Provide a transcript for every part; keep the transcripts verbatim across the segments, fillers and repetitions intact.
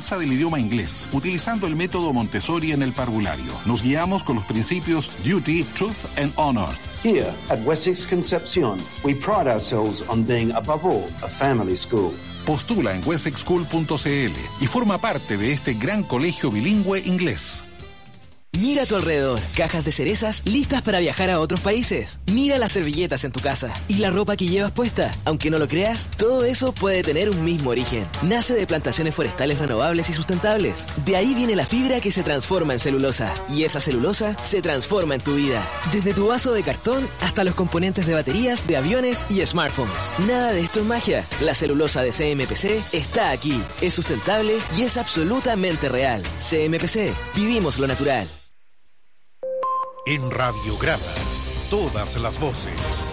defensa del idioma inglés, utilizando el método Montessori en el parvulario. Nos guiamos con los principios Duty, Truth and Honor. Here at Wessex Concepcion, we pride ourselves on being, above all, a family school. Postula en wessex school punto c l y forma parte de este gran colegio bilingüe inglés. Mira a tu alrededor, cajas de cerezas listas para viajar a otros países. Mira las servilletas en tu casa y la ropa que llevas puesta. Aunque no lo creas, todo eso puede tener un mismo origen. Nace de plantaciones forestales renovables y sustentables. De ahí viene la fibra que se transforma en celulosa. Y esa celulosa se transforma en tu vida. Desde tu vaso de cartón hasta los componentes de baterías, de aviones y smartphones. Nada de esto es magia. La celulosa de C M P C está aquí. Es sustentable y es absolutamente real. C M P C. Vivimos lo natural. En Radiograma, todas las voces.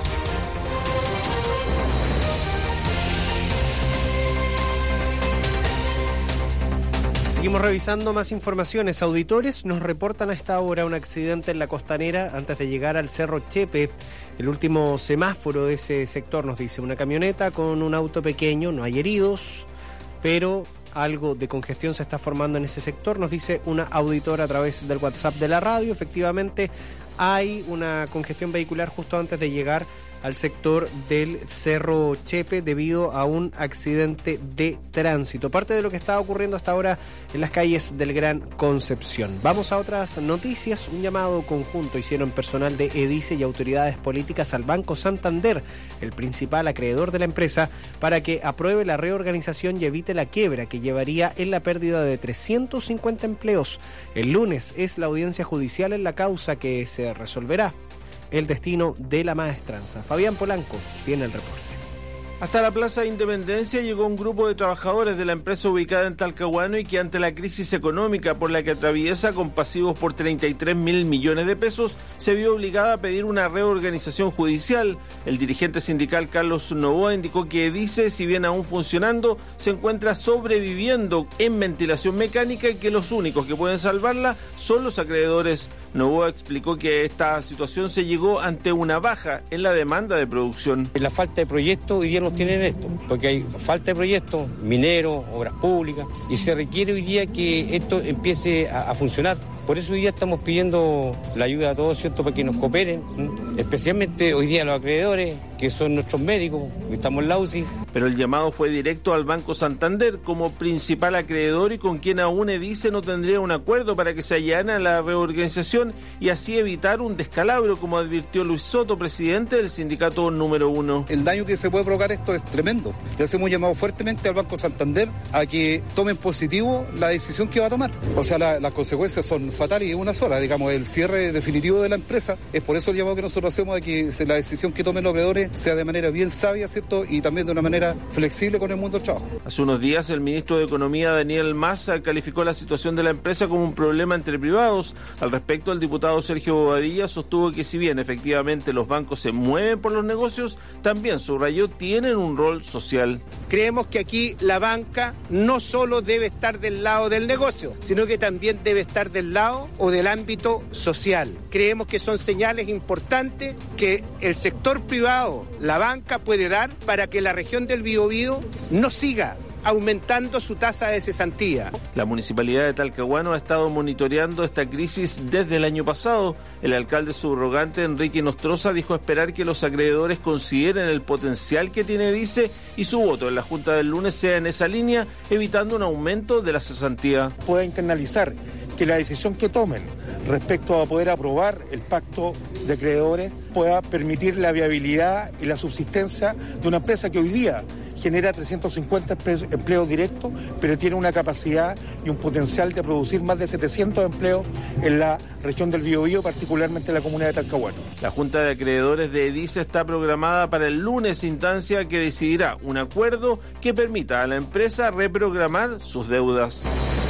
Seguimos revisando más informaciones. Auditores nos reportan a esta hora un accidente en la costanera antes de llegar al Cerro Chepe. El último semáforo de ese sector nos dice una camioneta con un auto pequeño, no hay heridos, pero algo de congestión se está formando en ese sector, nos dice una auditora a través del WhatsApp de la radio. Efectivamente, hay una congestión vehicular justo antes de llegar al sector del Cerro Chepe debido a un accidente de tránsito. Parte de lo que está ocurriendo hasta ahora en las calles del Gran Concepción. Vamos a otras noticias. Un llamado conjunto hicieron personal de EDICE y autoridades políticas al Banco Santander, el principal acreedor de la empresa, para que apruebe la reorganización y evite la quiebra que llevaría en la pérdida de trescientos cincuenta empleos. El lunes es la audiencia judicial en la causa que se resolverá el destino de la maestranza. Fabián Polanco tiene el reporte. Hasta la Plaza de Independencia llegó un grupo de trabajadores de la empresa ubicada en Talcahuano y que ante la crisis económica por la que atraviesa con pasivos por treinta y tres mil millones de pesos, se vio obligada a pedir una reorganización judicial. El dirigente sindical Carlos Novoa indicó que EDICE, si bien aún funcionando, se encuentra sobreviviendo en ventilación mecánica y que los únicos que pueden salvarla son los acreedores. Novoa explicó que esta situación se llegó ante una baja en la demanda de producción. La falta de proyectos hoy día nos tienen esto, porque hay falta de proyectos, mineros, obras públicas, y se requiere hoy día que esto empiece a, a funcionar. Por eso hoy día estamos pidiendo la ayuda a todos, ¿cierto?, para que nos cooperen, ¿sí? Especialmente hoy día los acreedores, que son nuestros médicos, que estamos en la U C I. Pero el llamado fue directo al Banco Santander como principal acreedor y con quien aún EDICE no tendría un acuerdo para que se allana la reorganización y así evitar un descalabro, como advirtió Luis Soto, presidente del sindicato número uno. El daño que se puede provocar esto es tremendo. Le hacemos llamado fuertemente al Banco Santander a que tomen positivo la decisión que va a tomar. O sea, la, las consecuencias son fatales y una sola, digamos, el cierre definitivo de la empresa. Es por eso el llamado que nosotros hacemos a que la decisión que tomen los acreedores sea de manera bien sabia, ¿cierto?, y también de una manera flexible con el mundo del trabajo. Hace unos días el ministro de Economía, Daniel Massa, calificó la situación de la empresa como un problema entre privados. Al respecto, el diputado Sergio Bobadilla sostuvo que si bien efectivamente los bancos se mueven por los negocios, también, subrayó, tienen un rol social. Creemos que aquí la banca no solo debe estar del lado del negocio, sino que también debe estar del lado o del ámbito social. Creemos que son señales importantes que el sector privado, la banca, puede dar para que la región del Biobío no siga aumentando su tasa de cesantía. La Municipalidad de Talcahuano ha estado monitoreando esta crisis desde el año pasado. El alcalde subrogante Enrique Nostroza dijo esperar que los acreedores consideren el potencial que tiene EDICE y su voto en la Junta del lunes sea en esa línea, evitando un aumento de la cesantía. Pueda internalizar que la decisión que tomen respecto a poder aprobar el pacto de acreedores pueda permitir la viabilidad y la subsistencia de una empresa que hoy día genera trescientos cincuenta empleos directos, pero tiene una capacidad y un potencial de producir más de setecientos empleos en la región del Biobío, particularmente en la comuna de Talcahuano. La Junta de Acreedores de EDICE está programada para el lunes, instancia que decidirá un acuerdo que permita a la empresa reprogramar sus deudas.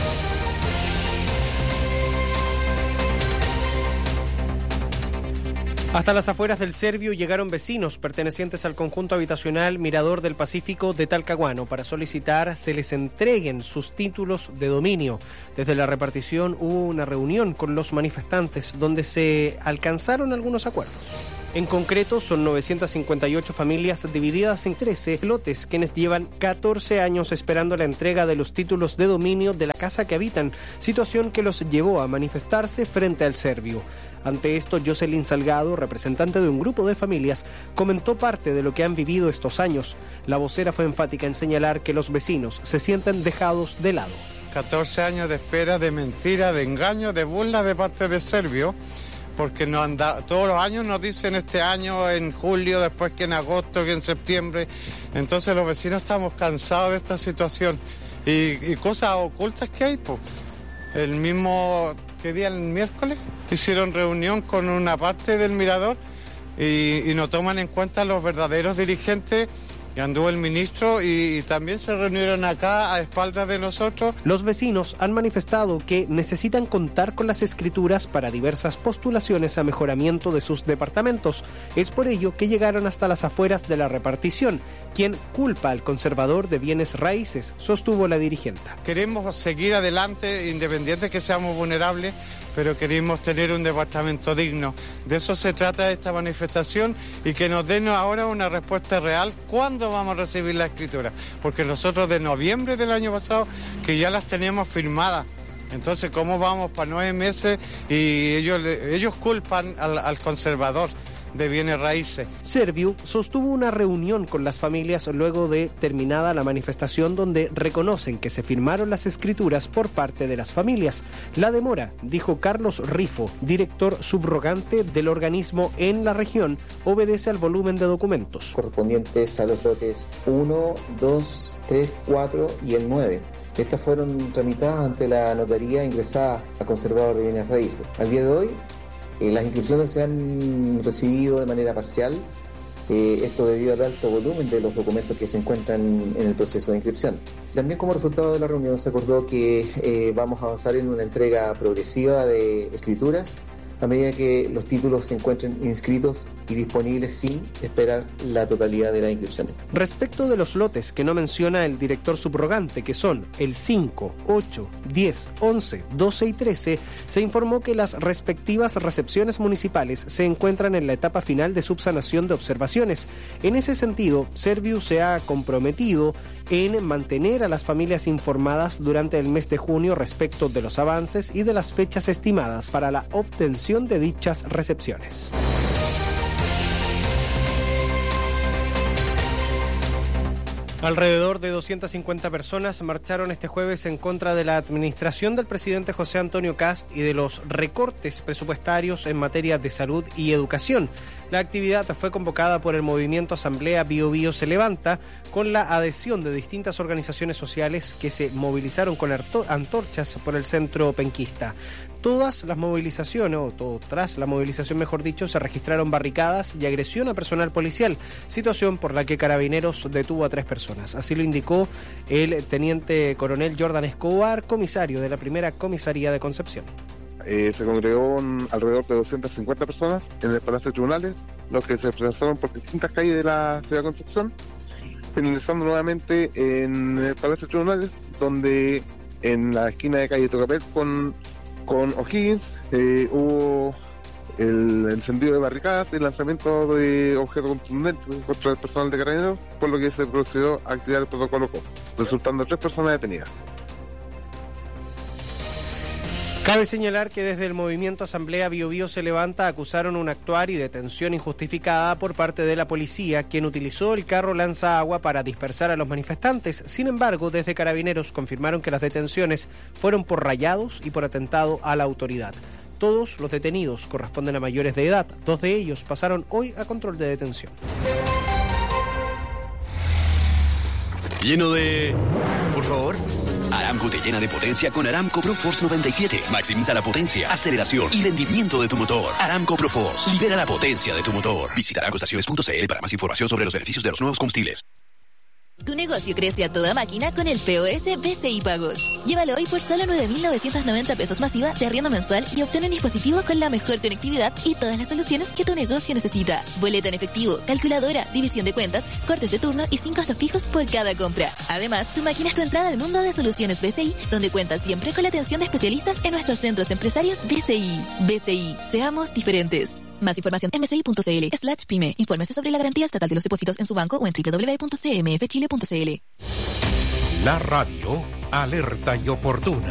Hasta las afueras del Servio llegaron vecinos pertenecientes al conjunto habitacional Mirador del Pacífico de Talcahuano para solicitar se les entreguen sus títulos de dominio. Desde la repartición hubo una reunión con los manifestantes donde se alcanzaron algunos acuerdos. En concreto, son novecientas cincuenta y ocho familias divididas en trece lotes, quienes llevan catorce años esperando la entrega de los títulos de dominio de la casa que habitan, situación que los llevó a manifestarse frente al Serviu. Ante esto, Jocelyn Salgado, representante de un grupo de familias, comentó parte de lo que han vivido estos años. La vocera fue enfática en señalar que los vecinos se sienten dejados de lado. catorce años de espera, de mentira, de engaño, de burla de parte del Serviu, porque nos han dado, todos los años nos dicen este año en julio, después que en agosto, que en septiembre. Entonces los vecinos estamos cansados de esta situación y, y cosas ocultas que hay, pues. El mismo, ¿qué día? El miércoles, hicieron reunión con una parte del mirador y, y no toman en cuenta los verdaderos dirigentes. Y anduvo el ministro y, y también se reunieron acá a espaldas de nosotros. Los vecinos han manifestado que necesitan contar con las escrituras para diversas postulaciones a mejoramiento de sus departamentos. Es por ello que llegaron hasta las afueras de la repartición, quien culpa al conservador de bienes raíces, sostuvo la dirigenta. Queremos seguir adelante, independientes que seamos vulnerables, pero queremos tener un departamento digno. De eso se trata esta manifestación y que nos den ahora una respuesta real. ¿Cuándo vamos a recibir la escritura? Porque nosotros de noviembre del año pasado que ya las teníamos firmadas. Entonces, ¿cómo vamos para nueve meses? Y ellos, ellos culpan al, al conservador de bienes raíces. Serviu sostuvo una reunión con las familias luego de terminada la manifestación donde reconocen que se firmaron las escrituras por parte de las familias. La demora, dijo Carlos Rifo, director subrogante del organismo en la región, obedece al volumen de documentos correspondientes a los lotes uno, dos, tres, cuatro y el nueve. Estas fueron tramitadas ante la notaría ingresada a conservador de bienes raíces. Al día de hoy, Eh, las inscripciones se han recibido de manera parcial, eh, esto debido al alto volumen de los documentos que se encuentran en el proceso de inscripción. También como resultado de la reunión se acordó que eh, vamos a avanzar en una entrega progresiva de escrituras a medida que los títulos se encuentren inscritos y disponibles sin esperar la totalidad de las inscripciones. Respecto de los lotes que no menciona el director subrogante, que son el cinco, ocho, diez, once, doce y trece, se informó que las respectivas recepciones municipales se encuentran en la etapa final de subsanación de observaciones. En ese sentido, Serviu se ha comprometido en mantener a las familias informadas durante el mes de junio respecto de los avances y de las fechas estimadas para la obtención de dichas recepciones. Alrededor de doscientas cincuenta personas marcharon este jueves en contra de la administración del presidente José Antonio Kast y de los recortes presupuestarios en materia de salud y educación. La actividad fue convocada por el movimiento Asamblea Bio Bio se levanta, con la adhesión de distintas organizaciones sociales que se movilizaron con antorchas por el centro penquista. Todas las movilizaciones, o todo, tras la movilización mejor dicho, se registraron barricadas y agresión a personal policial, situación por la que Carabineros detuvo a tres personas. Así lo indicó el teniente coronel Jordan Escobar, comisario de la primera comisaría de Concepción. Eh, se congregó alrededor de doscientas cincuenta personas en el Palacio de Tribunales, los que se desplazaron por distintas calles de la ciudad de Concepción, finalizando nuevamente en el Palacio de Tribunales, donde en la esquina de calle Tocapel con, con O'Higgins eh, hubo el encendido de barricadas y el lanzamiento de objetos contundentes contra el personal de Carabineros, por lo que se procedió a activar el protocolo C O V, resultando tres personas detenidas. Cabe señalar que desde el movimiento Asamblea Bio Bio se levanta acusaron un actuar y detención injustificada por parte de la policía, quien utilizó el carro lanza agua para dispersar a los manifestantes. Sin embargo, desde Carabineros confirmaron que las detenciones fueron por rayados y por atentado a la autoridad. Todos los detenidos corresponden a mayores de edad. Dos de ellos pasaron hoy a control de detención. Lleno de... Por favor. Aramco te llena de potencia con Aramco ProForce noventa y siete. Maximiza la potencia, aceleración y rendimiento de tu motor. Aramco ProForce. Libera la potencia de tu motor. Visita aramco estaciones punto c l para más información sobre los beneficios de los nuevos combustibles. Tu negocio crece a toda máquina con el P O S B C I Pagos. Llévalo hoy por solo nueve mil novecientos noventa pesos masiva de arriendo mensual y obtén un dispositivo con la mejor conectividad y todas las soluciones que tu negocio necesita. Boleta en efectivo, calculadora, división de cuentas, cortes de turno y sin costos fijos por cada compra. Además, tu máquina es tu entrada al mundo de soluciones B C I, donde cuentas siempre con la atención de especialistas en nuestros centros empresarios B C I. B C I, seamos diferentes. Más información m c i punto c l slash pyme. Infórmese sobre la garantía estatal de los depósitos en su banco o en w w w punto c m f chile punto c l. La radio alerta y oportuna.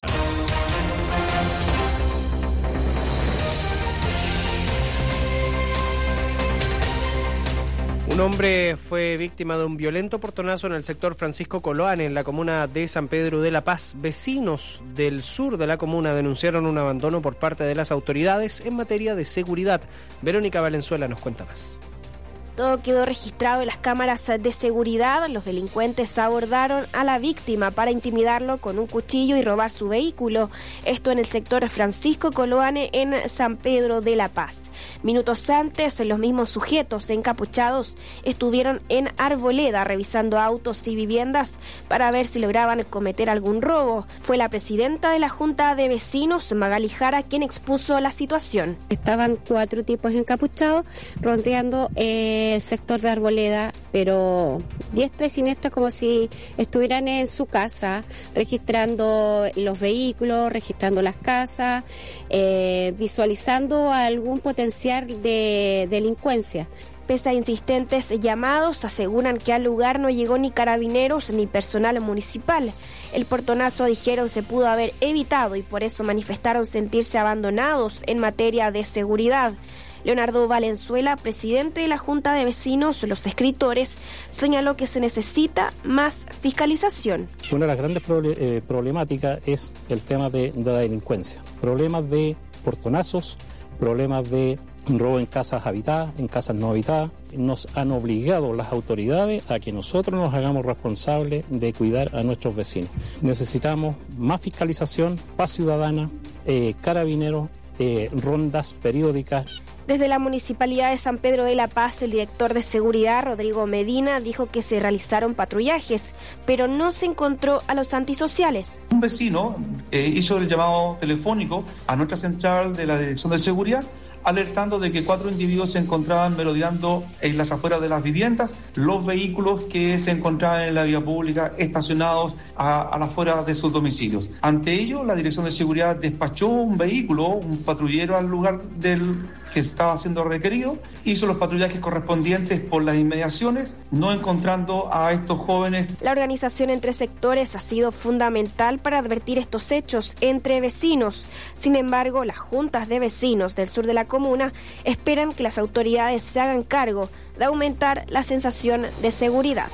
Un hombre fue víctima de un violento portonazo en el sector Francisco Coloane, en la comuna de San Pedro de la Paz. Vecinos del sur de la comuna denunciaron un abandono por parte de las autoridades en materia de seguridad. Verónica Valenzuela nos cuenta más. Todo quedó registrado en las cámaras de seguridad. Los delincuentes abordaron a la víctima para intimidarlo con un cuchillo y robar su vehículo. Esto en el sector Francisco Coloane, en San Pedro de la Paz. Minutos antes, los mismos sujetos encapuchados estuvieron en Arboleda revisando autos y viviendas para ver si lograban cometer algún robo. Fue la presidenta de la Junta de Vecinos, Magali Jara, quien expuso la situación. Estaban cuatro tipos encapuchados rondeando el sector de Arboleda, pero diestra y siniestra, como si estuvieran en su casa, registrando los vehículos, registrando las casas, eh, visualizando algún potencial de delincuencia. Pese a insistentes llamados, aseguran que al lugar no llegó ni carabineros ni personal municipal. El portonazo, dijeron, se pudo haber evitado y por eso manifestaron sentirse abandonados en materia de seguridad. Leonardo Valenzuela, presidente de la Junta de Vecinos, Los Escritores, señaló que se necesita más fiscalización. Una de las grandes proble- eh, problemáticas es el tema de, de la delincuencia. Problemas de portonazos, problemas de robo en casas habitadas, en casas no habitadas. Nos han obligado las autoridades a que nosotros nos hagamos responsables de cuidar a nuestros vecinos. Necesitamos más fiscalización, paz ciudadana, eh, carabineros, eh, rondas periódicas. Desde la Municipalidad de San Pedro de la Paz, el director de Seguridad, Rodrigo Medina, dijo que se realizaron patrullajes, pero no se encontró a los antisociales. Un vecino eh, hizo el llamado telefónico a nuestra central de la Dirección de Seguridad, alertando de que cuatro individuos se encontraban merodeando en las afueras de las viviendas, los vehículos que se encontraban en la vía pública estacionados a, a las afueras de sus domicilios. Ante ello, la Dirección de Seguridad despachó un vehículo, un patrullero al lugar del que estaba siendo requerido, hizo los patrullajes correspondientes por las inmediaciones, no encontrando a estos jóvenes. La organización entre sectores ha sido fundamental para advertir estos hechos entre vecinos. Sin embargo, las juntas de vecinos del sur de la comuna esperan que las autoridades se hagan cargo de aumentar la sensación de seguridad.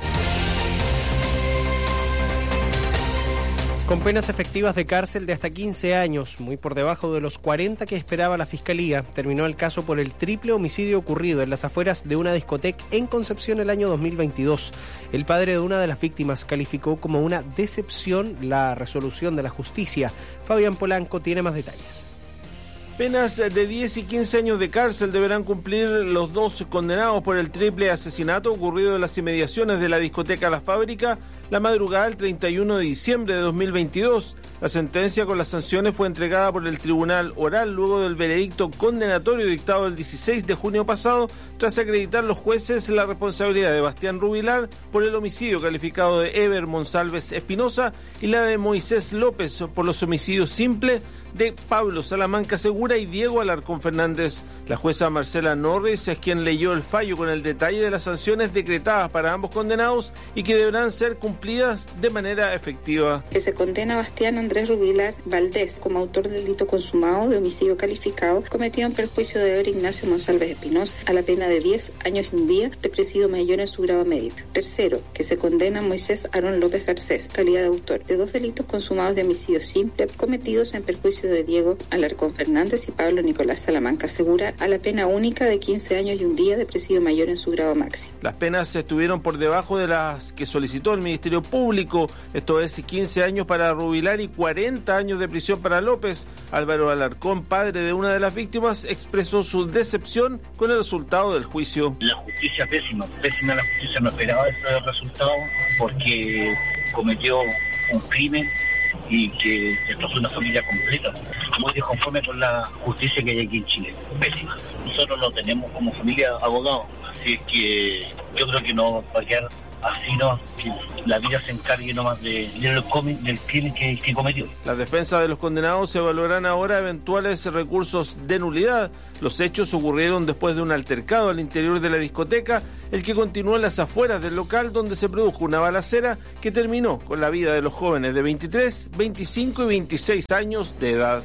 Con penas efectivas de cárcel de hasta quince años, muy por debajo de los cuarenta que esperaba la Fiscalía, terminó el caso por el triple homicidio ocurrido en las afueras de una discoteca en Concepción el año dos mil veintidós. El padre de una de las víctimas calificó como una decepción la resolución de la justicia. Fabián Polanco tiene más detalles. Penas de diez y quince años de cárcel deberán cumplir los dos condenados por el triple asesinato ocurrido en las inmediaciones de la discoteca La Fábrica la madrugada del treinta y uno de diciembre de dos mil veintidós. La sentencia con las sanciones fue entregada por el Tribunal Oral luego del veredicto condenatorio dictado el dieciséis de junio pasado, tras acreditar los jueces la responsabilidad de Bastián Rubilar por el homicidio calificado de Eber Monsalves Espinosa y la de Moisés López por los homicidios simples de Pablo Salamanca Segura y Diego Alarcón Fernández. La jueza Marcela Norris es quien leyó el fallo con el detalle de las sanciones decretadas para ambos condenados y que deberán ser cumplidas de manera efectiva. Que se condena a Bastián Andrés Rubilar Valdés como autor del delito consumado de homicidio calificado cometido en perjuicio de Eber Ignacio Monsalves Espinosa a la pena de diez años y un día de presidio mayor en su grado medio. Tercero, que se condena a Moisés Aarón López Garcés, calidad de autor de dos delitos consumados de homicidio simple cometidos en perjuicio de Diego Alarcón Fernández y Pablo Nicolás Salamanca Segura a la pena única de quince años y un día de presidio mayor en su grado máximo. Las penas estuvieron por debajo de las que solicitó el Ministerio Público, esto es quince años para Rubilar y cuarenta años de prisión para López. Álvaro Alarcón, padre de una de las víctimas, expresó su decepción con el resultado del juicio. La justicia pésima, pésima la justicia, no esperaba ese resultado porque cometió un crimen y que destrozó una familia completa. Muy desconforme con la justicia que hay aquí en Chile, pésima. Nosotros no tenemos como familia abogados, así es que yo creo que no va a quedar así no, que la vida se encargue nomás de, de comi, del crimen que, que cometió. Las defensas de los condenados evaluarán ahora eventuales recursos de nulidad. Los hechos ocurrieron después de un altercado al interior de la discoteca, el que continuó en las afueras del local donde se produjo una balacera que terminó con la vida de los jóvenes de veintitrés, veinticinco y veintiséis años de edad.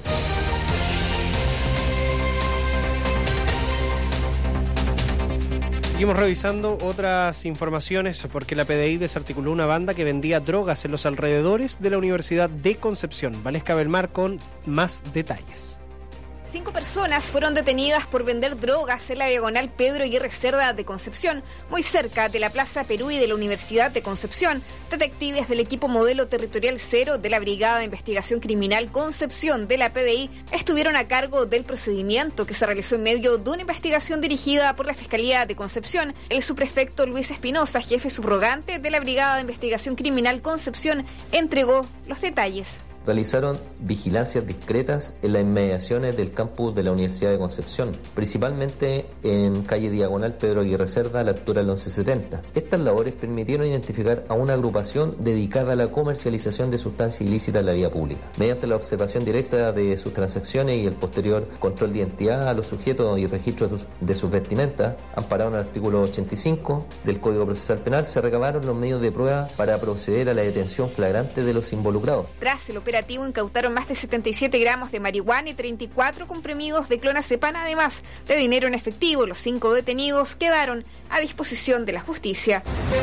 Seguimos revisando otras informaciones porque la P D I desarticuló una banda que vendía drogas en los alrededores de la Universidad de Concepción. Valesca Belmar con más detalles. Cinco personas fueron detenidas por vender drogas en la diagonal Pedro Aguirre Cerda de Concepción, muy cerca de la Plaza Perú y de la Universidad de Concepción. Detectives del equipo Modelo Territorial Cero de la Brigada de Investigación Criminal Concepción de la P D I estuvieron a cargo del procedimiento que se realizó en medio de una investigación dirigida por la Fiscalía de Concepción. El subprefecto Luis Espinosa, jefe subrogante de la Brigada de Investigación Criminal Concepción, entregó los detalles. Realizaron vigilancias discretas en las inmediaciones del campus de la Universidad de Concepción, principalmente en calle Diagonal Pedro Aguirre Cerda a la altura del once setenta. Estas labores permitieron identificar a una agrupación dedicada a la comercialización de sustancias ilícitas en la vía pública. Mediante la observación directa de sus transacciones y el posterior control de identidad a los sujetos y registro de sus vestimentas, amparado en el artículo ochenta y cinco del Código Procesal Penal, se recabaron los medios de prueba para proceder a la detención flagrante de los involucrados. Tras el operativo incautaron más de setenta y siete gramos de marihuana y treinta y cuatro comprimidos de clonazepam, además de dinero en efectivo. Los cinco detenidos quedaron a disposición de la justicia.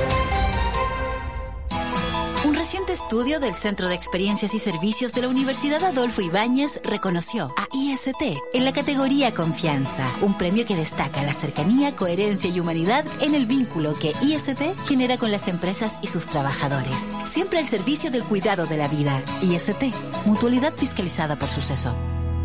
Un reciente estudio del Centro de Experiencias y Servicios de la Universidad Adolfo Ibáñez reconoció a I S T en la categoría Confianza, un premio que destaca la cercanía, coherencia y humanidad en el vínculo que I S T genera con las empresas y sus trabajadores, siempre al servicio del cuidado de la vida. I S T, mutualidad fiscalizada por Suceso.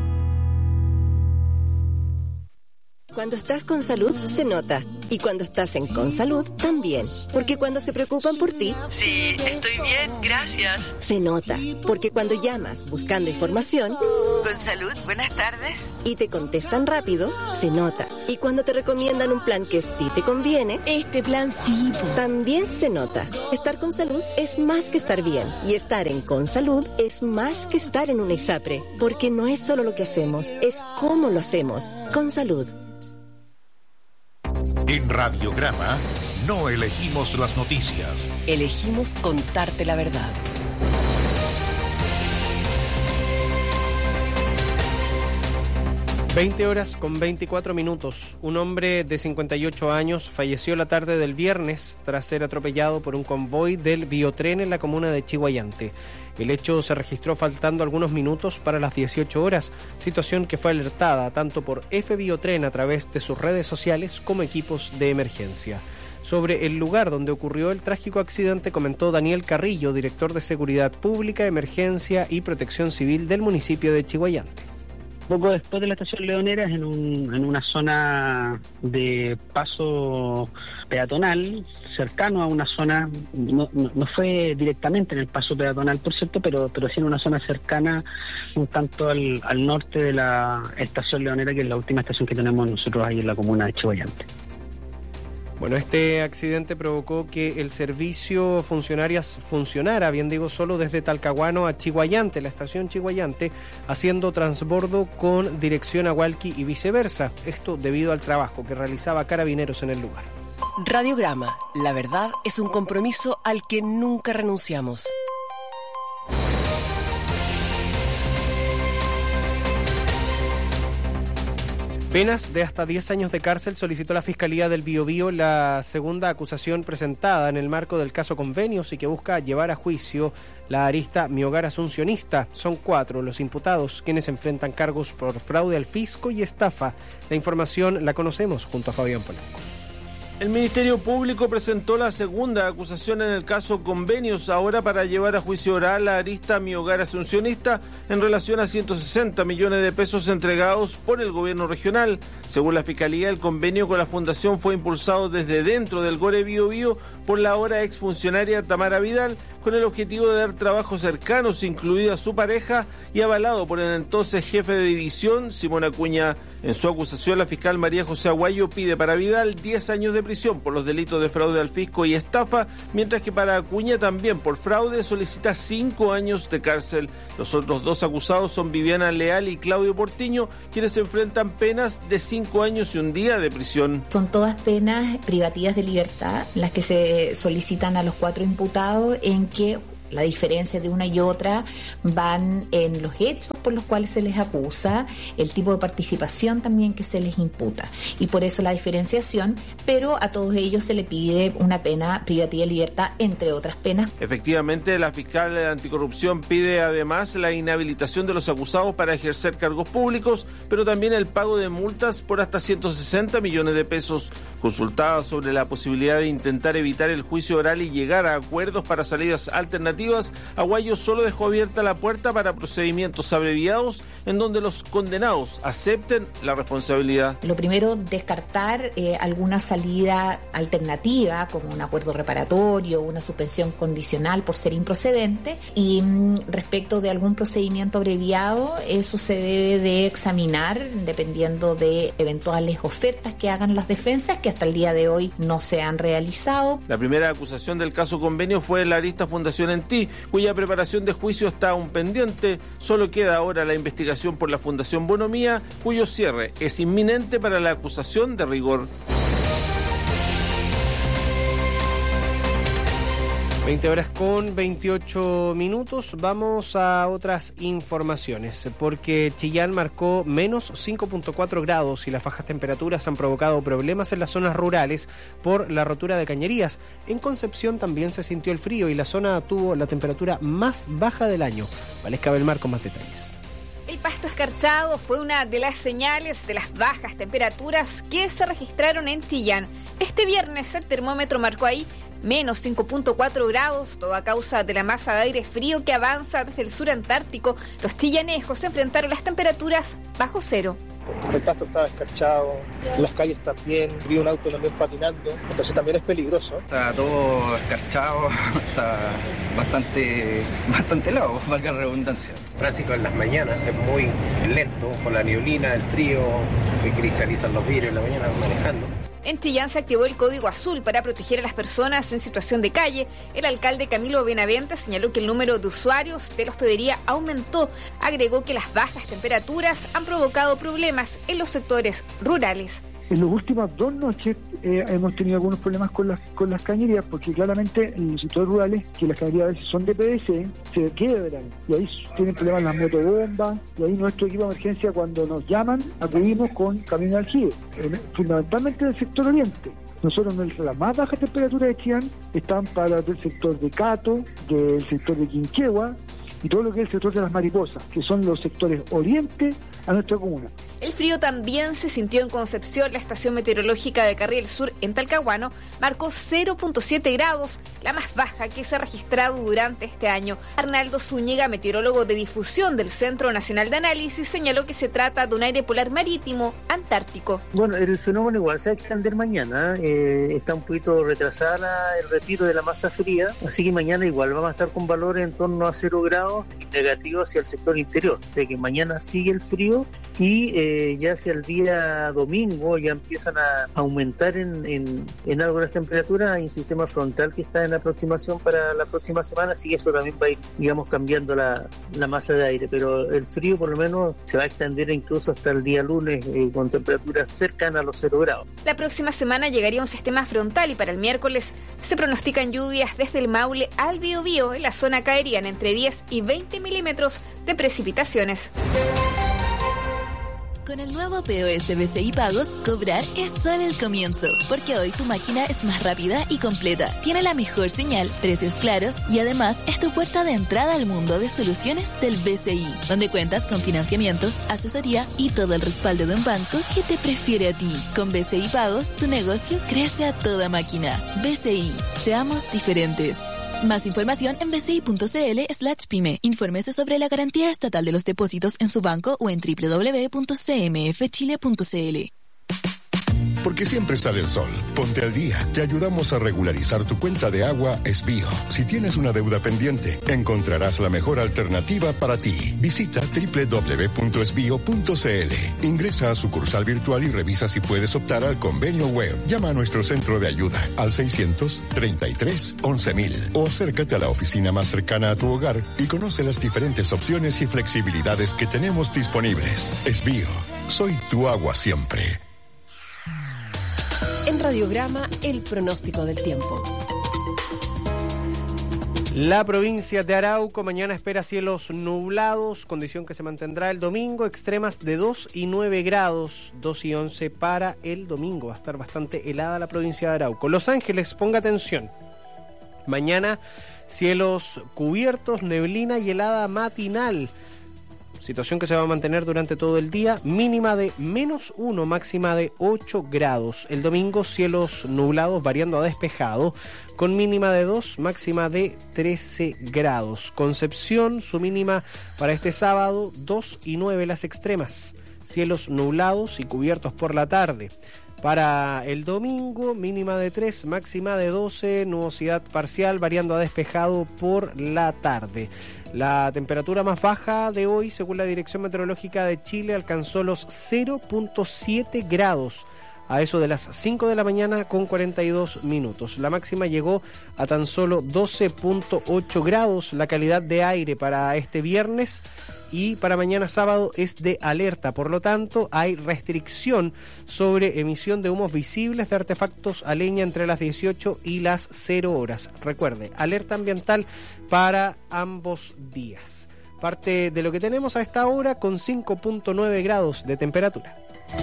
Cuando estás con salud, se nota. Y cuando estás en Consalud, también. Porque cuando se preocupan por ti... Sí, estoy bien, gracias. Se nota. Porque cuando llamas buscando información... Consalud, buenas tardes. Y te contestan rápido, se nota. Y cuando te recomiendan un plan que sí te conviene... Este plan sí. También se nota. Estar con salud es más que estar bien. Y estar en Consalud es más que estar en una ISAPRE. Porque no es solo lo que hacemos, es cómo lo hacemos. Consalud. En Radiograma no elegimos las noticias. Elegimos contarte la verdad. veinte horas con veinticuatro minutos. Un hombre de cincuenta y ocho años falleció la tarde del viernes tras ser atropellado por un convoy del Biotren en la comuna de Chiguayante. El hecho se registró faltando algunos minutos para las dieciocho horas, situación que fue alertada tanto por F Biotren a través de sus redes sociales como equipos de emergencia. Sobre el lugar donde ocurrió el trágico accidente comentó Daniel Carrillo, director de Seguridad Pública, Emergencia y Protección Civil del municipio de Chiguayante. Poco después de la estación Leoneras, en, un, en una zona de paso peatonal, cercano a una zona, no, no, no fue directamente en el paso peatonal, por cierto, pero, pero sí en una zona cercana un tanto al, al norte de la estación Leonera, que es la última estación que tenemos nosotros ahí en la comuna de Chiguayante. Bueno, este accidente provocó que el servicio funcionarias funcionara, bien digo, solo desde Talcahuano a Chiguayante, la estación Chiguayante, haciendo transbordo con dirección a Hualqui y viceversa. Esto debido al trabajo que realizaba Carabineros en el lugar. Radiograma, la verdad es un compromiso al que nunca renunciamos. Penas de hasta diez años de cárcel solicitó la Fiscalía del Biobío, la segunda acusación presentada en el marco del caso Convenios y que busca llevar a juicio la arista Mi Hogar Asuncionista. Son cuatro los imputados quienes enfrentan cargos por fraude al fisco y estafa. La información la conocemos junto a Fabián Polanco. El Ministerio Público presentó la segunda acusación en el caso Convenios, ahora para llevar a juicio oral la arista Mi Hogar Asuncionista en relación a ciento sesenta millones de pesos entregados por el gobierno regional. Según la Fiscalía, el convenio con la Fundación fue impulsado desde dentro del Gore Biobío por la ahora exfuncionaria Tamara Vidal, con el objetivo de dar trabajos cercanos, incluida su pareja, y avalado por el entonces jefe de división, Simón Acuña. En su acusación, la fiscal María José Aguayo pide para Vidal diez años de prisión por los delitos de fraude al fisco y estafa, mientras que para Acuña también por fraude solicita cinco años de cárcel. Los otros dos acusados son Viviana Leal y Claudio Portiño, quienes enfrentan penas de cinco años y un día de prisión. Son todas penas privativas de libertad las que se solicitan a los cuatro imputados, en que la diferencia de una y otra van en los hechos por los cuales se les acusa, el tipo de participación también que se les imputa, y por eso la diferenciación, pero a todos ellos se le pide una pena privativa de libertad, entre otras penas. Efectivamente, la fiscal de anticorrupción pide además la inhabilitación de los acusados para ejercer cargos públicos, pero también el pago de multas por hasta ciento sesenta millones de pesos. Consultada sobre la posibilidad de intentar evitar el juicio oral y llegar a acuerdos para salidas alternativas, Aguayo solo dejó abierta la puerta para procedimientos abreviados en donde los condenados acepten la responsabilidad. Lo primero, descartar eh, alguna salida alternativa, como un acuerdo reparatorio, una suspensión condicional por ser improcedente, y mm, respecto de algún procedimiento abreviado, eso se debe de examinar dependiendo de eventuales ofertas que hagan las defensas, que hasta el día de hoy no se han realizado. La primera acusación del caso Convenio fue la Arista Fundación En Ti, cuya preparación de juicio está aún pendiente. Solo queda ahora la investigación por la Fundación Bonomía, cuyo cierre es inminente para la acusación de rigor. veinte horas con veintiocho minutos. Vamos a otras informaciones, porque Chillán marcó menos cinco punto cuatro grados y las bajas temperaturas han provocado problemas en las zonas rurales por la rotura de cañerías. En Concepción también se sintió el frío y la zona tuvo la temperatura más baja del año. Valesca Belmar con más detalles. El pasto escarchado fue una de las señales de las bajas temperaturas que se registraron en Chillán. Este viernes el termómetro marcó ahí menos cinco punto cuatro grados, todo a causa de la masa de aire frío que avanza desde el sur antártico. Los chillanejos se enfrentaron las temperaturas bajo cero. El pasto estaba escarchado, las calles también, vi un auto también patinando, entonces también es peligroso. Está todo escarchado, está bastante, bastante helado, valga la redundancia. El tránsito en las mañanas es muy lento, por la neblina, el frío, se cristalizan los vidrios en la mañana manejando. En Chillán se activó el código azul para proteger a las personas en situación de calle. El alcalde Camilo Benavente señaló que el número de usuarios de la hospedería aumentó. Agregó que las bajas temperaturas han provocado problemas en los sectores rurales. En las últimas dos noches eh, hemos tenido algunos problemas con las con las cañerías, porque claramente en los sectores rurales, que las cañerías a veces son de P V C, se quiebran y ahí tienen problemas las motobombas, y ahí nuestro equipo de emergencia, cuando nos llaman, acudimos con camiones de aljibe, eh, fundamentalmente del sector oriente. Nosotros, las más bajas temperaturas de Chillán están para el sector de Cato, del sector de Quinquegua y todo lo que es el sector de las Mariposas, que son los sectores oriente a nuestra comuna. El frío también se sintió en Concepción. La estación meteorológica de Carriel Sur, en Talcahuano, marcó cero punto siete grados, la más baja que se ha registrado durante este año. Arnaldo Zúñiga, meteorólogo de difusión del Centro Nacional de Análisis, señaló que se trata de un aire polar marítimo antártico. Bueno, el fenómeno igual se va a extender mañana, eh, está un poquito retrasada el retiro de la masa fría, así que mañana igual vamos a estar con valores en torno a cero grados y negativo hacia el sector interior. O sea que mañana sigue el frío y eh, ya hacia el día domingo ya empiezan a aumentar en, en, en algo las temperaturas. Hay un sistema frontal que está en aproximación para la próxima semana, así que eso también va a ir, digamos, cambiando la, la masa de aire, pero el frío por lo menos se va a extender incluso hasta el día lunes eh, con temperaturas cercanas a los cero grados. La próxima semana llegaría un sistema frontal y para el miércoles se pronostican lluvias desde el Maule al Biobío. En la zona caerían entre diez y veinte milímetros de precipitaciones. Con el nuevo P O S B C I Pagos, cobrar es solo el comienzo, porque hoy tu máquina es más rápida y completa, tiene la mejor señal, precios claros y además es tu puerta de entrada al mundo de soluciones del B C I, donde cuentas con financiamiento, asesoría y todo el respaldo de un banco que te prefiere a ti. Con B C I Pagos, tu negocio crece a toda máquina. B C I, seamos diferentes. Más información en bci.cl slash pyme. Infórmese sobre la garantía estatal de los depósitos en su banco o en doble u doble u doble u punto c m f chile punto c l. porque siempre sale el sol. Ponte al día, te ayudamos a regularizar tu cuenta de agua Esbío. Si tienes una deuda pendiente, encontrarás la mejor alternativa para ti. Visita doble u doble u doble u punto esbío punto c l. Ingresa a sucursal virtual y revisa si puedes optar al convenio web. Llama a nuestro centro de ayuda al seiscientos treinta y tres once mil o acércate a la oficina más cercana a tu hogar y conoce las diferentes opciones y flexibilidades que tenemos disponibles. Esbío, soy tu agua siempre. En Radiograma, el pronóstico del tiempo. La provincia de Arauco mañana espera cielos nublados, condición que se mantendrá el domingo, extremas de dos y nueve grados, dos y once para el domingo. Va a estar bastante helada la provincia de Arauco. Los Ángeles, ponga atención. Mañana cielos cubiertos, neblina y helada matinal. Situación que se va a mantener durante todo el día, mínima de menos uno, máxima de ocho grados. El domingo cielos nublados variando a despejado, con mínima de dos, máxima de trece grados. Concepción, su mínima para este sábado, dos y nueve las extremas. Cielos nublados y cubiertos por la tarde. Para el domingo, mínima de tres, máxima de doce, nubosidad parcial variando a despejado por la tarde. La temperatura más baja de hoy, según la Dirección Meteorológica de Chile, alcanzó los cero punto siete grados a eso de las cinco de la mañana con cuarenta y dos minutos. La máxima llegó a tan solo doce punto ocho grados. La calidad de aire para este viernes y para mañana sábado es de alerta, por lo tanto hay restricción sobre emisión de humos visibles de artefactos a leña entre las dieciocho y las cero horas. Recuerde, alerta ambiental para ambos días. Parte de lo que tenemos a esta hora con cinco punto nueve grados de temperatura.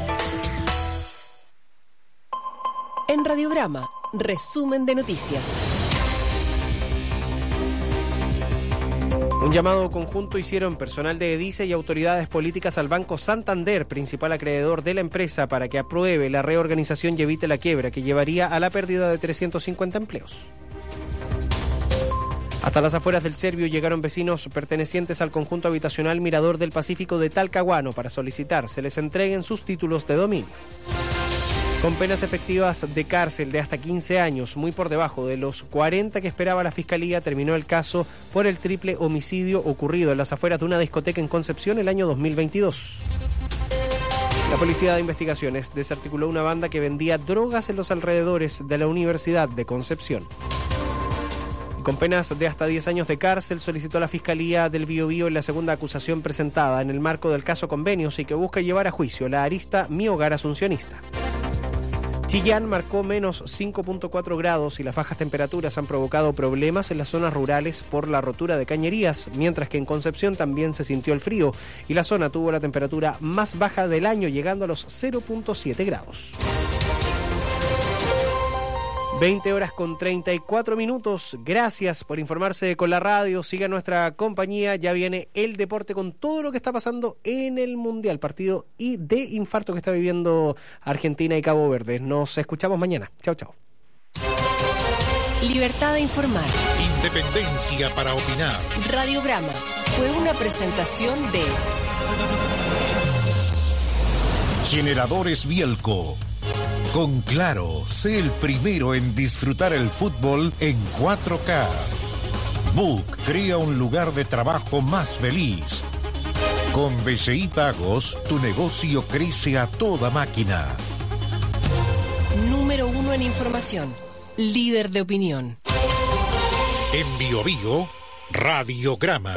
En Radiograma, resumen de noticias. Un llamado conjunto hicieron personal de EDICE y autoridades políticas al Banco Santander, principal acreedor de la empresa, para que apruebe la reorganización y evite la quiebra, que llevaría a la pérdida de trescientos cincuenta empleos. Hasta las afueras del Servio llegaron vecinos pertenecientes al conjunto habitacional Mirador del Pacífico de Talcahuano para solicitar se les entreguen sus títulos de dominio. Con penas efectivas de cárcel de hasta quince años, muy por debajo de los cuarenta que esperaba la Fiscalía, terminó el caso por el triple homicidio ocurrido en las afueras de una discoteca en Concepción el año dos mil veintidós. La Policía de Investigaciones desarticuló una banda que vendía drogas en los alrededores de la Universidad de Concepción. Y con penas de hasta diez años de cárcel solicitó la Fiscalía del Biobío en la segunda acusación presentada en el marco del caso Convenios y que busca llevar a juicio la arista Mi Hogar Asuncionista. Chillán marcó menos cinco punto cuatro grados y las bajas temperaturas han provocado problemas en las zonas rurales por la rotura de cañerías, mientras que en Concepción también se sintió el frío y la zona tuvo la temperatura más baja del año, llegando a los cero punto siete grados. veinte horas con treinta y cuatro minutos. Gracias por informarse con la radio. Siga nuestra compañía. Ya viene el deporte con todo lo que está pasando en el Mundial. Partido y de infarto que está viviendo Argentina y Cabo Verde. Nos escuchamos mañana. Chao, chao. Libertad de informar. Independencia para opinar. Radiograma fue una presentación de Generadores Bielco. Con Claro, sé el primero en disfrutar el fútbol en cuatro K. Book crea un lugar de trabajo más feliz. Con B C I Pagos, tu negocio crece a toda máquina. Número uno en información. Líder de opinión. En Bio Bio, Radiograma.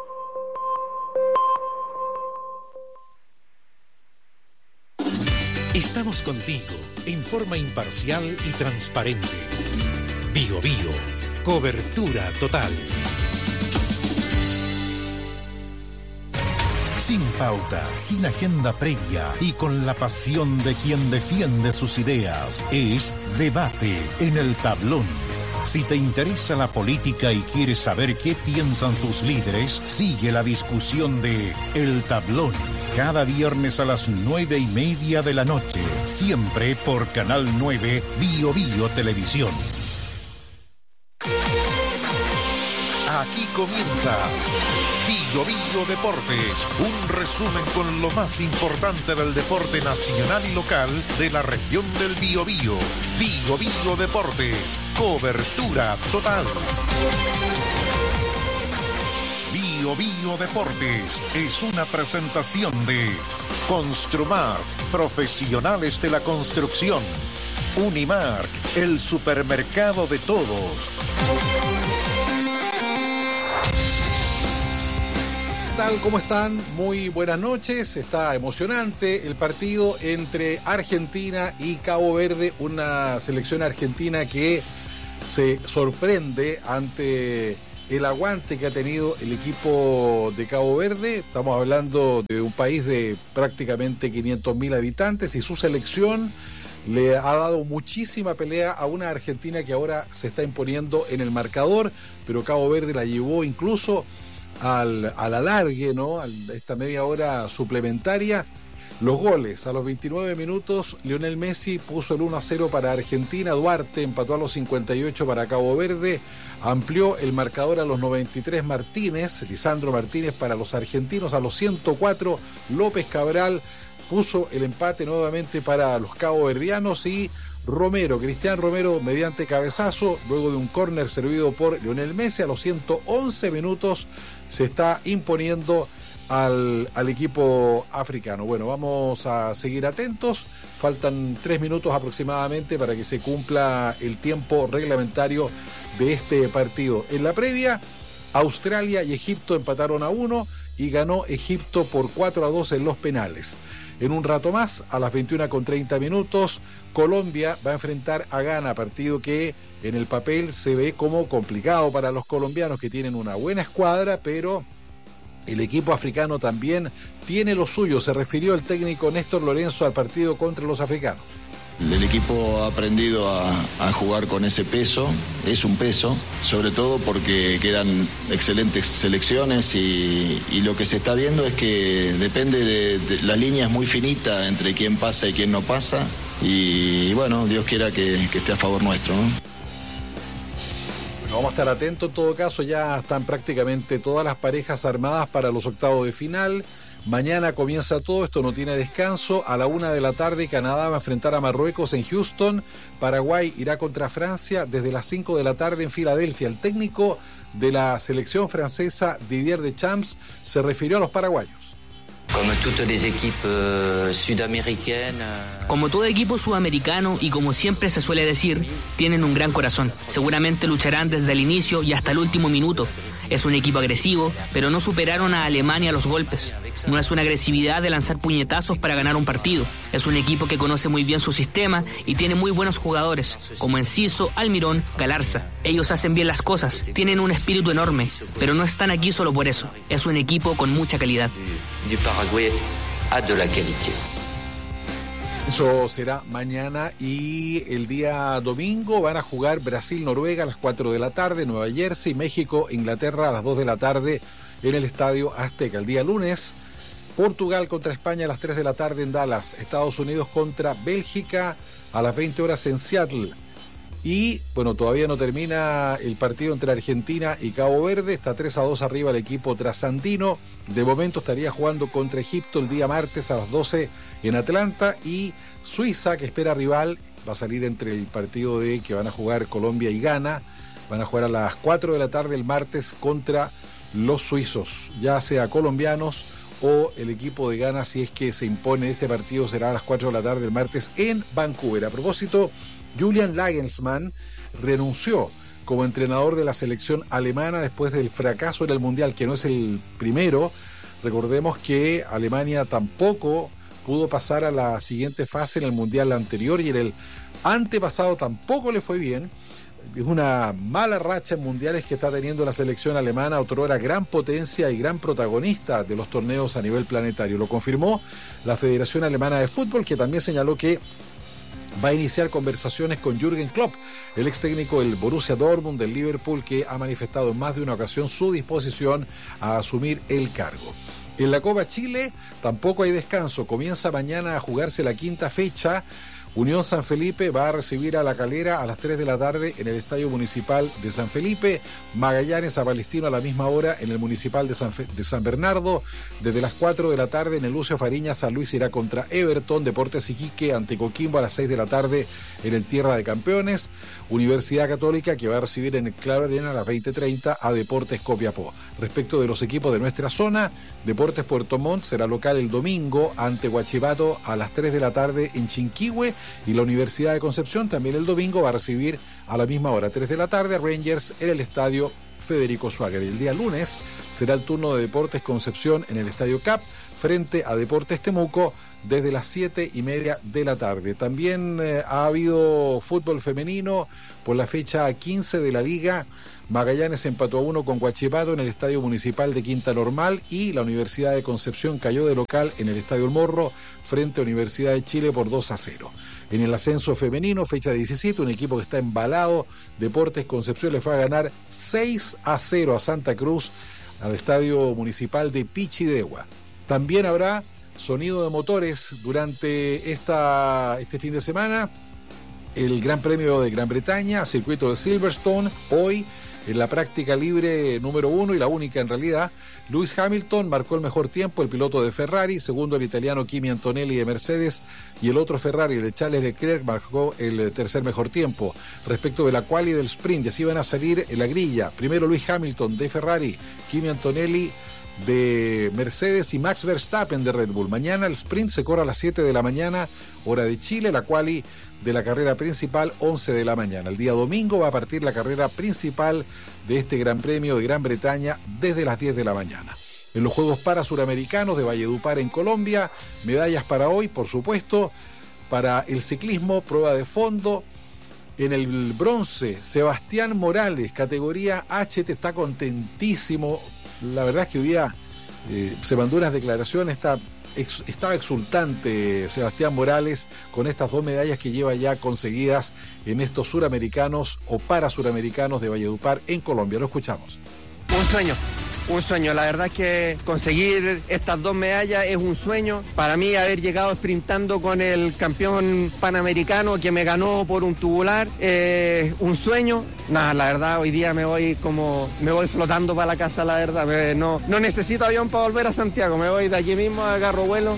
Estamos contigo en forma imparcial y transparente. Bio Bio, cobertura total. Sin pauta, sin agenda previa y con la pasión de quien defiende sus ideas. Es Debate en el Tablón. Si te interesa la política y quieres saber qué piensan tus líderes, sigue la discusión de El Tablón. Cada viernes a las nueve y media de la noche, siempre por Canal nueve Bio Bio Televisión. Aquí comienza Bio Bio Deportes, un resumen con lo más importante del deporte nacional y local de la región del Biobío. Bio Bio Deportes, cobertura total. Bio Bio Deportes es una presentación de Construmark, profesionales de la construcción. Unimark, el supermercado de todos. ¿Qué tal? ¿Cómo están? Muy buenas noches. Está emocionante el partido entre Argentina y Cabo Verde, una selección argentina que se sorprende ante el aguante que ha tenido el equipo de Cabo Verde. Estamos hablando de un país de prácticamente quinientos mil habitantes y su selección le ha dado muchísima pelea a una Argentina que ahora se está imponiendo en el marcador, pero Cabo Verde la llevó incluso al, al alargue, ¿no? A esta media hora suplementaria. Los goles: a los veintinueve minutos, Lionel Messi puso el uno a cero para Argentina, Duarte empató a los cincuenta y ocho para Cabo Verde, amplió el marcador a los noventa y tres Martínez, Lisandro Martínez para los argentinos, a los ciento cuatro López Cabral puso el empate nuevamente para los caboverdianos y Romero, Cristian Romero, mediante cabezazo, luego de un córner servido por Lionel Messi, a los ciento once minutos se está imponiendo al, al equipo africano. Bueno, vamos a seguir atentos. Faltan tres minutos aproximadamente para que se cumpla el tiempo reglamentario de este partido. En la previa, Australia y Egipto empataron a uno y ganó Egipto por cuatro a dos en los penales. En un rato más, a las veintiuna con treinta minutos, Colombia va a enfrentar a Ghana, partido que en el papel se ve como complicado para los colombianos, que tienen una buena escuadra, pero el equipo africano también tiene lo suyo. Se refirió el técnico Néstor Lorenzo al partido contra los africanos. El equipo ha aprendido a, a jugar con ese peso, es un peso, sobre todo porque quedan excelentes selecciones y, y lo que se está viendo es que depende de, de la línea es muy finita entre quién pasa y quién no pasa y, y bueno, Dios quiera que, que esté a favor nuestro, ¿no? Bueno, vamos a estar atentos. En todo caso, ya están prácticamente todas las parejas armadas para los octavos de final. Mañana comienza todo, esto no tiene descanso. A la una de la tarde, Canadá va a enfrentar a Marruecos en Houston. Paraguay irá contra Francia desde las cinco de la tarde en Filadelfia. El técnico de la selección francesa, Didier Deschamps, se refirió a los paraguayos. Como toutes les équipes sudamericaines. Como todo equipo sudamericano y como siempre se suele decir, tienen un gran corazón. Seguramente lucharán desde el inicio y hasta el último minuto. Es un equipo agresivo, pero no superaron a Alemania a los golpes. No es una agresividad de lanzar puñetazos para ganar un partido. Es un equipo que conoce muy bien su sistema y tiene muy buenos jugadores, como Enciso, Almirón, Galarza. Ellos hacen bien las cosas, tienen un espíritu enorme, pero no están aquí solo por eso. Es un equipo con mucha calidad. Du Paraguay a de la calidad. Eso será mañana y el día domingo van a jugar Brasil-Noruega a las cuatro de la tarde, Nueva Jersey, México-Inglaterra a las dos de la tarde en el Estadio Azteca. El día lunes, Portugal contra España a las tres de la tarde en Dallas, Estados Unidos contra Bélgica a las veinte horas en Seattle. Y, bueno, todavía no termina el partido entre Argentina y Cabo Verde. Está tres a dos arriba el equipo trasandino. De momento estaría jugando contra Egipto el día martes a las doce en Atlanta. Y Suiza, que espera rival, va a salir entre el partido de que van a jugar Colombia y Ghana. Van a jugar a las cuatro de la tarde el martes contra los suizos, ya sea colombianos o el equipo de Ghana. Si es que se impone este partido, será a las cuatro de la tarde el martes en Vancouver. A propósito, Julian Nagelsmann renunció como entrenador de la selección alemana después del fracaso en el Mundial, que no es el primero. Recordemos que Alemania tampoco pudo pasar a la siguiente fase en el Mundial anterior y en el antepasado tampoco le fue bien. Es una mala racha en mundiales que está teniendo la selección alemana, otrora gran potencia y gran protagonista de los torneos a nivel planetario. Lo confirmó la Federación Alemana de Fútbol, que también señaló que va a iniciar conversaciones con Jürgen Klopp, el ex técnico del Borussia Dortmund, del Liverpool, que ha manifestado en más de una ocasión su disposición a asumir el cargo. En la Copa Chile tampoco hay descanso. Comienza mañana a jugarse la quinta fecha. Unión San Felipe va a recibir a La Calera a las tres de la tarde en el Estadio Municipal de San Felipe. Magallanes a Palestino a la misma hora en el Municipal de San, Fe- de San Bernardo. Desde las cuatro de la tarde en el Lucio Fariña, San Luis irá contra Everton. Deportes Iquique ante Coquimbo a las seis de la tarde en el Tierra de Campeones. Universidad Católica que va a recibir en el Claro Arena a las veinte treinta a Deportes Copiapó. Respecto de los equipos de nuestra zona, Deportes Puerto Montt será local el domingo ante Huachipato a las tres de la tarde en Chinquihue. Y la Universidad de Concepción también el domingo va a recibir a la misma hora, tres de la tarde, Rangers en el Estadio Federico Schwager. El día lunes será el turno de Deportes Concepción en el Estadio Cap frente a Deportes Temuco desde las siete y media de la tarde. También eh, ha habido fútbol femenino por la fecha quince de la Liga. Magallanes empató a uno con Huachipato en el Estadio Municipal de Quinta Normal y la Universidad de Concepción cayó de local en el Estadio El Morro frente a Universidad de Chile por dos a cero. En el ascenso femenino, fecha diecisiete, un equipo que está embalado, Deportes Concepción le fue a ganar seis a cero a Santa Cruz al Estadio Municipal de Pichidegua. También habrá sonido de motores durante esta, este fin de semana. El Gran Premio de Gran Bretaña, circuito de Silverstone, hoy en la práctica libre número uno y la única en realidad. Lewis Hamilton marcó el mejor tiempo, el piloto de Ferrari, segundo el italiano Kimi Antonelli de Mercedes y el otro Ferrari de Charles Leclerc marcó el tercer mejor tiempo. Respecto de la quali del sprint, y así van a salir en la grilla. Primero Lewis Hamilton de Ferrari, Kimi Antonelli de Mercedes y Max Verstappen de Red Bull. Mañana el sprint se corre a las siete de la mañana, hora de Chile, la quali de la carrera principal once de la mañana. El día domingo va a partir la carrera principal de este Gran Premio de Gran Bretaña desde las diez de la mañana. En los Juegos Parasuramericanos de Valledupar en Colombia, medallas para hoy, por supuesto, para el ciclismo, prueba de fondo. En el bronce, Sebastián Morales, categoría H, te está contentísimo. La verdad es que hoy día eh, se mandó unas declaraciones, está, ex, estaba exultante Sebastián Morales con estas dos medallas que lleva ya conseguidas en estos suramericanos o parasuramericanos de Valledupar en Colombia. Lo escuchamos. Un sueño. Un sueño, la verdad es que conseguir estas dos medallas es un sueño. Para mí haber llegado sprintando con el campeón panamericano que me ganó por un tubular, eh, un sueño. Nada, la verdad hoy día me voy como, me voy flotando para la casa, la verdad. Me, no, no necesito avión para volver a Santiago, me voy de aquí mismo, agarro vuelo.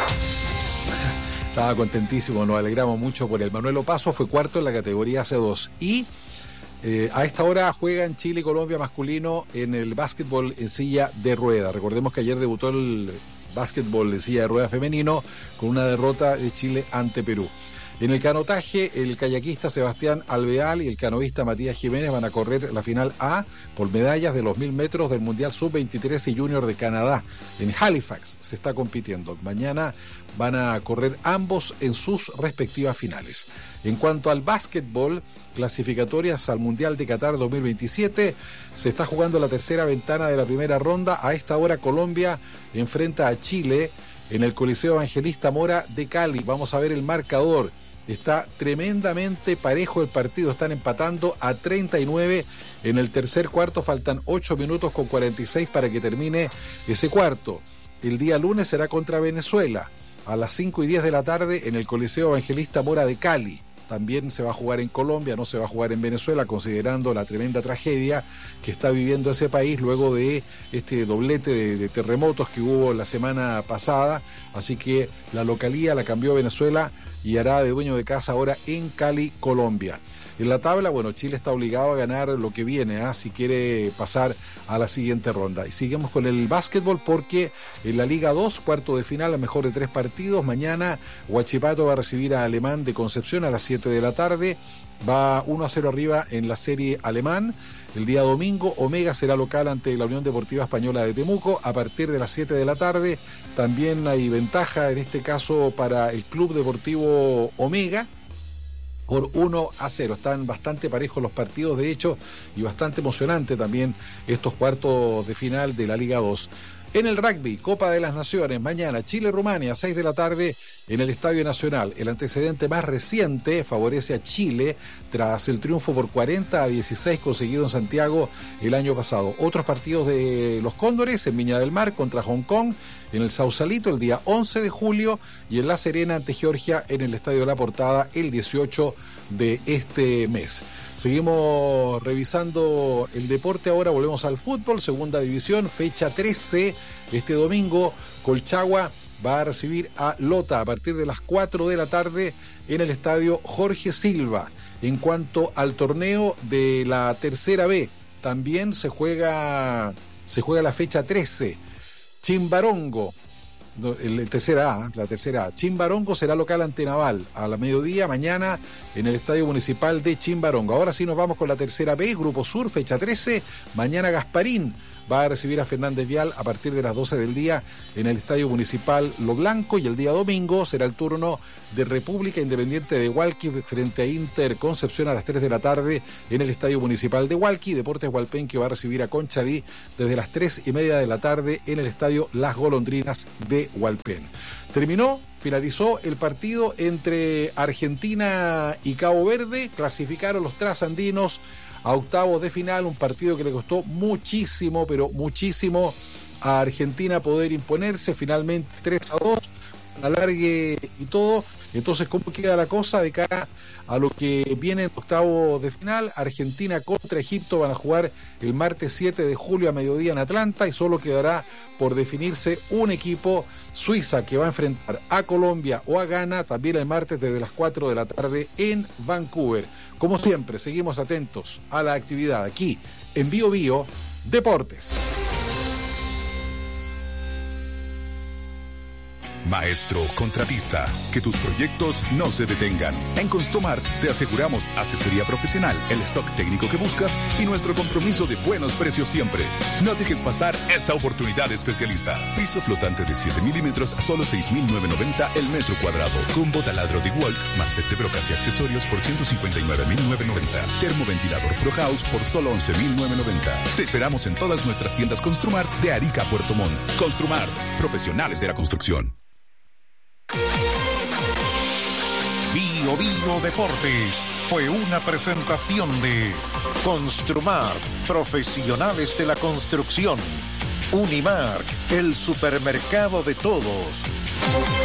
Estaba contentísimo, nos alegramos mucho por el Manuel Opaso, fue cuarto en la categoría C dos y... Eh, a esta hora juegan Chile y Colombia masculino en el básquetbol en silla de rueda. Recordemos que ayer debutó el básquetbol en silla de rueda femenino con una derrota de Chile ante Perú. En el canotaje, el kayakista Sebastián Alveal y el canoísta Matías Jiménez van a correr la final A por medallas de los mil metros del Mundial sub veintitrés y Junior de Canadá. En Halifax se está compitiendo. Mañana van a correr ambos en sus respectivas finales. En cuanto al básquetbol, clasificatorias al Mundial de Qatar dos mil veintisiete, se está jugando la tercera ventana de la primera ronda. A esta hora Colombia enfrenta a Chile en el Coliseo Evangelista Mora de Cali. Vamos a ver el marcador. Está tremendamente parejo el partido, están empatando a treinta y nueve en el tercer cuarto, faltan ocho minutos con cuarenta y seis para que termine ese cuarto. El día lunes será contra Venezuela a las cinco y diez de la tarde en el Coliseo Evangelista Mora de Cali. También se va a jugar en Colombia, no se va a jugar en Venezuela, considerando la tremenda tragedia que está viviendo ese país luego de este doblete de, de terremotos que hubo la semana pasada. Así que la localía la cambió Venezuela y hará de dueño de casa ahora en Cali, Colombia. En la tabla, bueno, Chile está obligado a ganar lo que viene, ¿eh? si quiere pasar a la siguiente ronda. Y seguimos con el básquetbol porque en la Liga dos, cuarto de final, a mejor de tres partidos. Mañana Huachipato va a recibir a Alemán de Concepción a las siete de la tarde. Va uno a cero arriba en la serie Alemán. El día domingo, Omega será local ante la Unión Deportiva Española de Temuco a partir de las siete de la tarde. También hay ventaja en este caso para el Club Deportivo Omega por uno a cero. Están bastante parejos los partidos, de hecho, y bastante emocionante también estos cuartos de final de la Liga dos. En el rugby, Copa de las Naciones, mañana Chile-Rumania, seis de la tarde en el Estadio Nacional. El antecedente más reciente favorece a Chile tras el triunfo por cuarenta a dieciséis conseguido en Santiago el año pasado. Otros partidos de los Cóndores en Viña del Mar contra Hong Kong en el Sausalito el día once de julio y en La Serena ante Georgia en el Estadio La Portada el dieciocho de este mes. Seguimos revisando el deporte, ahora volvemos al fútbol, segunda división, fecha trece, este domingo Colchagua va a recibir a Lota a partir de las cuatro de la tarde en el estadio Jorge Silva. En cuanto al torneo de la tercera B, también se juega, se juega la fecha trece. Chimbarongo, la tercera A, la tercera A. Chimbarongo será local ante Naval a la mediodía mañana en el Estadio Municipal de Chimbarongo. Ahora sí nos vamos con la tercera B, Grupo Sur, fecha trece. Mañana Gasparín va a recibir a Fernández Vial a partir de las doce del día en el Estadio Municipal Lo Blanco, y el día domingo será el turno de República Independiente de Hualqui frente a Inter Concepción a las tres de la tarde en el Estadio Municipal de Hualqui. Deportes Hualpenque va a recibir a Conchalí desde las tres y media de la tarde en el Estadio Las Golondrinas de Hualpén. Terminó, finalizó el partido entre Argentina y Cabo Verde, clasificaron los trasandinos a octavos de final, un partido que le costó muchísimo, pero muchísimo a Argentina poder imponerse, finalmente tres a dos, alargue y todo. Entonces, ¿cómo queda la cosa de cara a lo que viene en octavos de final? Argentina contra Egipto van a jugar el martes siete de julio a mediodía en Atlanta, y solo quedará por definirse un equipo, Suiza, que va a enfrentar a Colombia o a Ghana también el martes desde las cuatro de la tarde en Vancouver. Como siempre, seguimos atentos a la actividad aquí en Bio Bio Deportes. Maestro contratista, que tus proyectos no se detengan. En Construmart te aseguramos asesoría profesional, el stock técnico que buscas y nuestro compromiso de buenos precios siempre. No dejes pasar esta oportunidad especialista. Piso flotante de siete milímetros a solo seis mil novecientos noventa el metro cuadrado. Combo taladro de Walt más set de brocas y accesorios por ciento cincuenta y nueve mil novecientos noventa. Termoventilador Pro House por solo once mil novecientos noventa. Te esperamos en todas nuestras tiendas Construmart de Arica a Puerto Montt. Construmart, profesionales de la construcción. Bio Bio Deportes fue una presentación de Construmart, profesionales de la construcción. Unimark, el supermercado de todos.